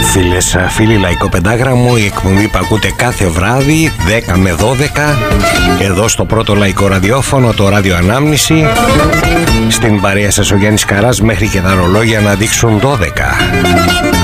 Φίλες, φίλοι, Λαϊκό Πεντάγραμμο, η εκπομπή που ακούτε κάθε βράδυ 10 με 12 εδώ στο πρώτο λαϊκό ραδιόφωνο, το Ράδιο Ανάμνηση. Στην παρέα σας ο Γιάννης Καράς μέχρι και τα ρολόγια να δείξουν 12.